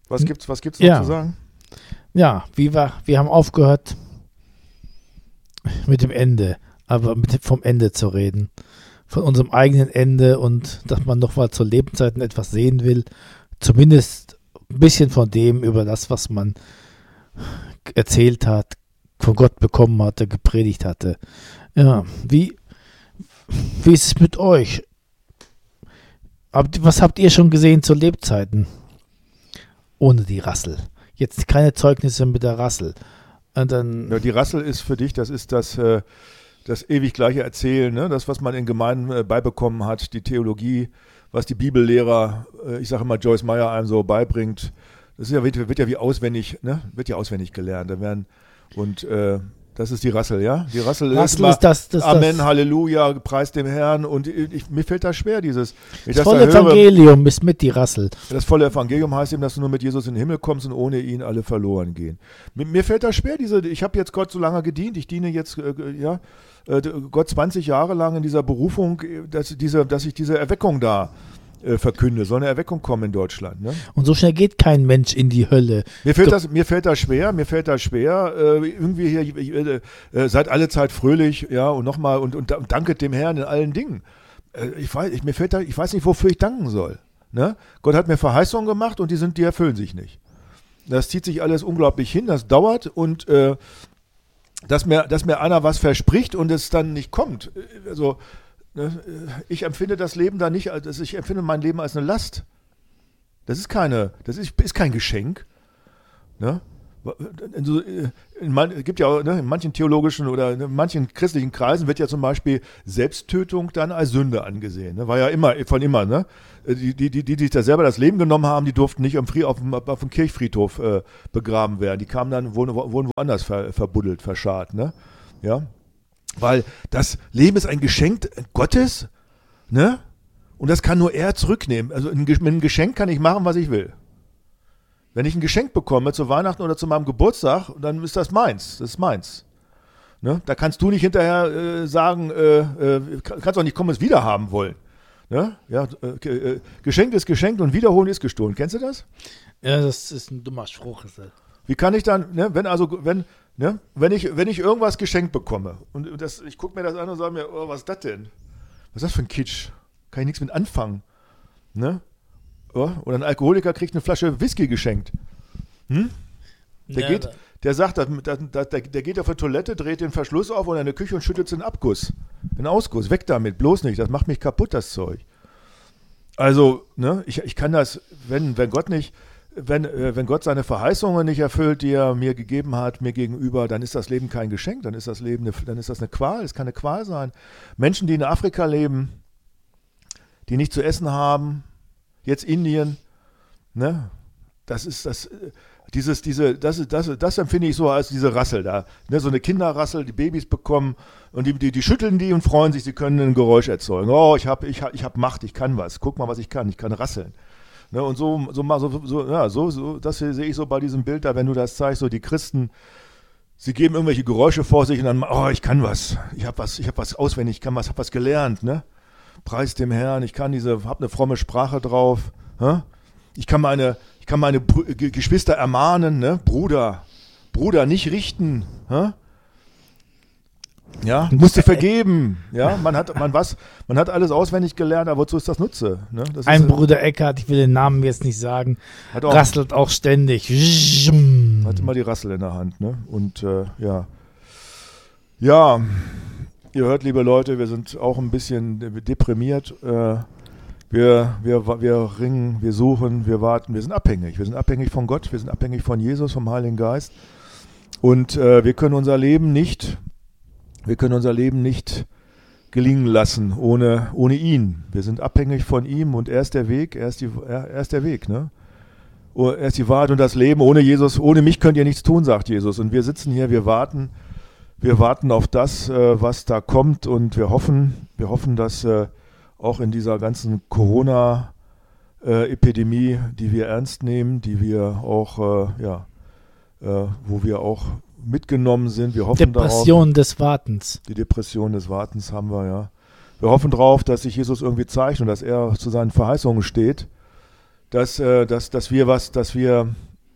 Was gibt's noch zu sagen? Ja, wir haben aufgehört mit dem Ende, aber vom Ende zu reden. Von unserem eigenen Ende und dass man noch mal zur Lebenszeiten etwas sehen will. Zumindest ein bisschen von dem über das, was man erzählt hat, von Gott bekommen hatte, gepredigt hatte. Ja, wie ist es mit euch? Was habt ihr schon gesehen zu Lebzeiten? Ohne die Rassel. Jetzt keine Zeugnisse mit der Rassel. Und dann die Rassel ist für dich, das ist das ewig gleiche Erzählen, ne? Das, was man in Gemeinden beibekommen hat, die Theologie, was die Bibellehrer, ich sage immer Joyce Meyer einem so beibringt, das ist ja, wird ja wie auswendig, ne? Wird ja auswendig gelernt. Das ist die Rassel, ja? Die Rassel ist immer das Amen, Halleluja, preis dem Herrn. Und mir fällt das schwer, das volle Evangelium ist mit die Rassel. Das volle Evangelium heißt eben, dass du nur mit Jesus in den Himmel kommst und ohne ihn alle verloren gehen. Mir fällt das schwer, ich habe jetzt Gott so lange gedient, ich diene jetzt, Gott 20 Jahre lang in dieser Berufung, dass ich diese Erweckung da verkünde, soll eine Erweckung kommen in Deutschland. Ne? Und so schnell geht kein Mensch in die Hölle. Mir fällt das schwer, irgendwie hier, seid alle Zeit fröhlich, ja, und nochmal und danket dem Herrn in allen Dingen. Ich weiß nicht, wofür ich danken soll. Ne? Gott hat mir Verheißungen gemacht und die erfüllen sich nicht. Das zieht sich alles unglaublich hin, das dauert und dass mir einer was verspricht und es dann nicht kommt. Also ich empfinde das Leben da nicht, ich empfinde mein Leben als eine Last. Das ist kein Geschenk. Ne? Gibt ja auch, ne, in manchen theologischen oder in manchen christlichen Kreisen wird ja zum Beispiel Selbsttötung dann als Sünde angesehen. Ne? War ja immer, ne? Die sich da selber das Leben genommen haben, die durften nicht auf dem Kirchfriedhof begraben werden. Die kamen dann, wurden woanders verbuddelt, verscharrt. Ne? Ja? Weil das Leben ist ein Geschenk Gottes, ne? Und das kann nur er zurücknehmen. Also mit einem Geschenk kann ich machen, was ich will. Wenn ich ein Geschenk bekomme zu Weihnachten oder zu meinem Geburtstag, dann ist das meins. Das ist meins. Ne? Da kannst du nicht hinterher sagen, kannst auch nicht kommen, es wieder haben wollen. Ne? Ja, Geschenk ist geschenkt und wiederholen ist gestohlen. Kennst du das? Ja, das ist ein dummer Spruch. Wie kann ich dann, ne, wenn ich irgendwas geschenkt bekomme und ich gucke mir das an und sage mir, oh, was ist das denn? Was ist das für ein Kitsch? Kann ich nichts mit anfangen. Ne? Oh, oder ein Alkoholiker kriegt eine Flasche Whisky geschenkt. Der geht auf die Toilette, dreht den Verschluss auf oder in der Küche und schüttet den Abguss. Den Ausguss. Weg damit, bloß nicht. Das macht mich kaputt, das Zeug. Also, ne, ich kann das, wenn Gott seine Verheißungen nicht erfüllt, die er mir gegeben hat, mir gegenüber, dann ist das Leben kein Geschenk, dann ist das eine Qual, es kann eine Qual sein. Menschen, die in Afrika leben, die nicht zu essen haben, jetzt Indien, ne, das empfinde ich so als diese Rassel da, ne, so eine Kinderrassel, die Babys bekommen und die schütteln die und freuen sich, sie können ein Geräusch erzeugen. Oh, ich hab Macht, ich kann was, guck mal, was ich kann rasseln. Ne, und das sehe ich so bei diesem Bild da, wenn du das zeigst, so die Christen, sie geben irgendwelche Geräusche vor sich und dann, oh, ich kann was, ich hab was auswendig, hab was gelernt, ne? Preis dem Herrn, hab eine fromme Sprache drauf, ich kann meine Geschwister ermahnen, ne? Bruder, nicht richten, ja, musst du vergeben, ja, man hat alles auswendig gelernt, aber wozu ist das Nutze? Ne? Bruder Eckhardt, ich will den Namen jetzt nicht sagen, rasselt auch ständig. Hat immer die Rassel in der Hand, ne? Und ja, ihr hört, liebe Leute, wir sind auch ein bisschen deprimiert. Wir ringen, wir suchen, wir warten, wir sind abhängig. Wir sind abhängig von Gott, wir sind abhängig von Jesus, vom Heiligen Geist. Und wir können unser Leben nicht gelingen lassen ohne ihn. Wir sind abhängig von ihm und er ist der Weg, er ist der Weg, ne? Er ist die Wahrheit und das Leben. Ohne Jesus, ohne mich könnt ihr nichts tun, sagt Jesus. Und wir sitzen hier, wir warten auf das, was da kommt und wir hoffen, dass auch in dieser ganzen Corona-Epidemie, die wir ernst nehmen, die wir auch, wo wir auch mitgenommen sind. Wir hoffen Depression des Wartens. Die Depression des Wartens haben wir, ja. Wir hoffen darauf, dass sich Jesus irgendwie zeigt und dass er zu seinen Verheißungen steht, dass wir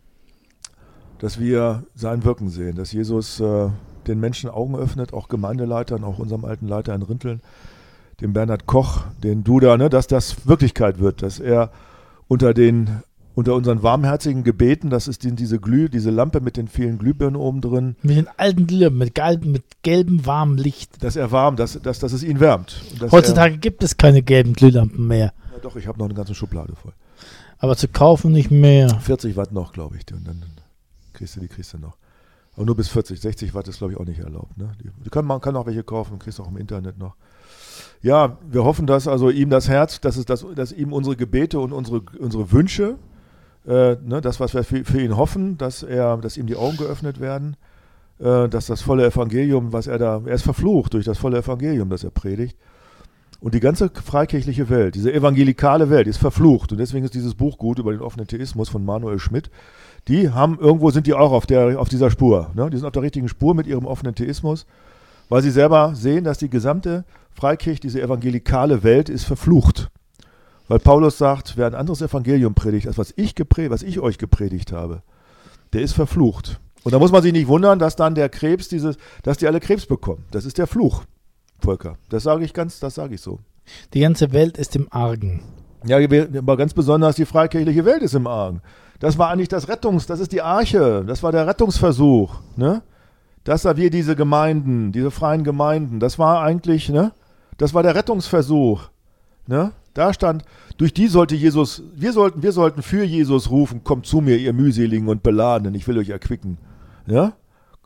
sein Wirken sehen, dass Jesus den Menschen Augen öffnet, auch Gemeindeleitern, auch unserem alten Leiter in Rinteln, dem Bernhard Koch, den Duda, ne, dass das Wirklichkeit wird, dass er unter unseren warmherzigen Gebeten, das ist diese Lampe mit den vielen Glühbirnen oben drin. Mit den alten Glühbirnen, mit gelbem, warmem Licht. Dass er warm, dass es ihn wärmt. Heutzutage gibt es keine gelben Glühlampen mehr. Ja doch, ich habe noch eine ganze Schublade voll. Aber zu kaufen nicht mehr. 40 Watt noch, glaube ich. Und dann kriegst du noch. Aber nur bis 40, 60 Watt ist, glaube ich, auch nicht erlaubt. Ne? Man kann auch welche kaufen, kriegst auch im Internet noch. Ja, wir hoffen, dass also ihm das Herz, dass ihm unsere Gebete und unsere Wünsche, das, was wir für ihn hoffen, dass ihm die Augen geöffnet werden, dass das volle Evangelium, er ist verflucht durch das volle Evangelium, das er predigt. Und die ganze freikirchliche Welt, diese evangelikale Welt, ist verflucht. Und deswegen ist dieses Buch gut über den offenen Theismus von Manuel Schmidt. Sind die auch auf dieser Spur. Ne? Die sind auf der richtigen Spur mit ihrem offenen Theismus, weil sie selber sehen, dass die gesamte Freikirche, diese evangelikale Welt, ist verflucht. Weil Paulus sagt, wer ein anderes Evangelium predigt, als was ich euch gepredigt habe, der ist verflucht. Und da muss man sich nicht wundern, dass dann der Krebs, dass die alle Krebs bekommen. Das ist der Fluch, Volker. Das sage ich so. Die ganze Welt ist im Argen. Ja, aber ganz besonders die freikirchliche Welt ist im Argen. Das war eigentlich das ist die Arche, das war der Rettungsversuch, ne? Das war wir diese freien Gemeinden, das war eigentlich, ne? Das war der Rettungsversuch, ne? Da stand, durch die sollte Jesus, wir sollten für Jesus rufen, kommt zu mir, ihr mühseligen und beladenen, ich will euch erquicken, ja?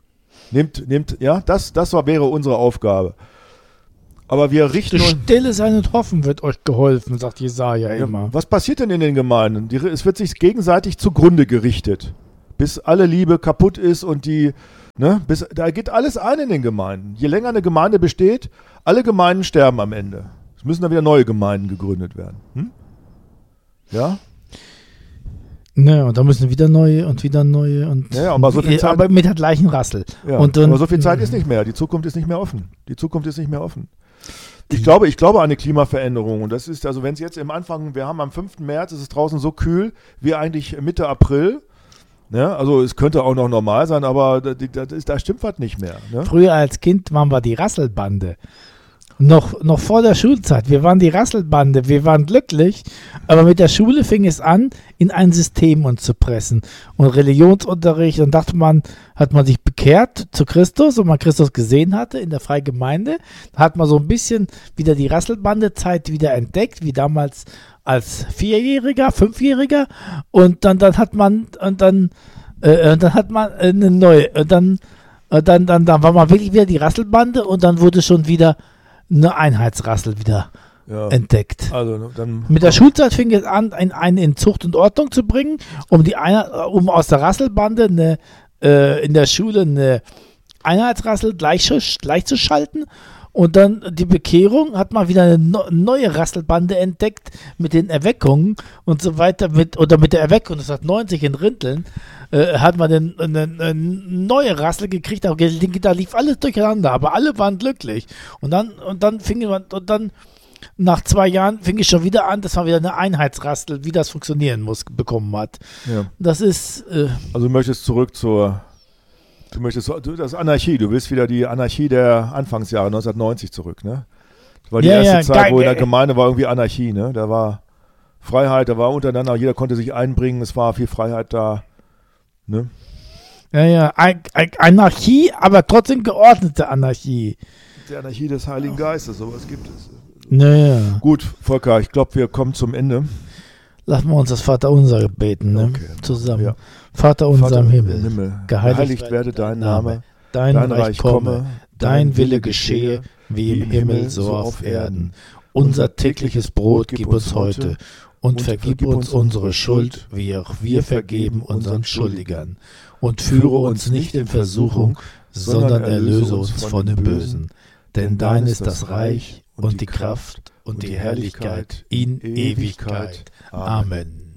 Wäre unsere Aufgabe. Aber wir richten durch Stille sein und hoffen wird euch geholfen, sagt Jesaja immer. Was passiert denn in den Gemeinden? Es wird sich gegenseitig zugrunde gerichtet, bis alle Liebe kaputt ist und da geht alles ein in den Gemeinden. Je länger eine Gemeinde besteht, alle Gemeinden sterben am Ende. Es müssen dann wieder neue Gemeinden gegründet werden. Ja? Ne, und da müssen wieder neue und ja, aber so viel Zeit, aber mit der gleichen Rassel. Ja, aber so viel Zeit ist nicht mehr. Die Zukunft ist nicht mehr offen. Ich glaube an eine Klimaveränderung. Und das ist, also wenn es jetzt wir haben am 5. März, ist es draußen so kühl wie eigentlich Mitte April. Ne? Also es könnte auch noch normal sein, aber da stimmt was nicht mehr. Ne? Früher als Kind waren wir die Rasselbande. Noch vor der Schulzeit. Wir waren die Rasselbande, wir waren glücklich, aber mit der Schule fing es an, in ein System uns zu pressen. Und Religionsunterricht, und hat man sich bekehrt zu Christus und man Christus gesehen hatte in der Freigemeinde, hat man so ein bisschen wieder die Rasselbande-Zeit wieder entdeckt, wie damals als 4-Jähriger, 5-Jähriger, und dann hat man eine neue, dann war man wirklich wieder die Rasselbande und dann wurde schon wieder eine Einheitsrassel wieder entdeckt. Also dann mit der Schulzeit fing es an, einen in Zucht und Ordnung zu bringen, um aus der Rasselbande in der Schule eine Einheitsrassel gleichzuschalten. Und dann die Bekehrung hat man wieder eine neue Rasselbande entdeckt mit den Erweckungen und so weiter. Mit der Erweckung 1990 in Rinteln hat man eine neue Rassel gekriegt. Da lief alles durcheinander, aber alle waren glücklich. Und dann nach 2 Jahren fing es schon wieder an, dass man wieder eine Einheitsrassel, wie das funktionieren muss, bekommen hat. Ja. Das ist... Also du möchtest zurück das ist Anarchie. Du willst wieder die Anarchie der Anfangsjahre 1990 zurück, ne? Das war die erste Zeit, wo in der Gemeinde war irgendwie Anarchie, ne? Da war Freiheit, da war untereinander, jeder konnte sich einbringen, es war viel Freiheit da, ne? Ja, Anarchie, aber trotzdem geordnete Anarchie. Die Anarchie des Heiligen Geistes, sowas gibt es. Naja. Gut, Volker, ich glaube, wir kommen zum Ende. Lassen wir uns das Vaterunser beten, ne? Okay. Zusammen. Ja. Vater unser im Himmel, geheiligt werde dein Name, dein Reich komme, dein Wille geschehe, wie im Himmel so auf Erden. Unser tägliches Brot gib uns heute und vergib uns unsere Schuld, wie auch wir vergeben unseren Schuldigern. Und führe uns nicht in Versuchung, sondern erlöse uns von dem Bösen. Denn dein ist das Reich und die Kraft und die Herrlichkeit in Ewigkeit. Amen.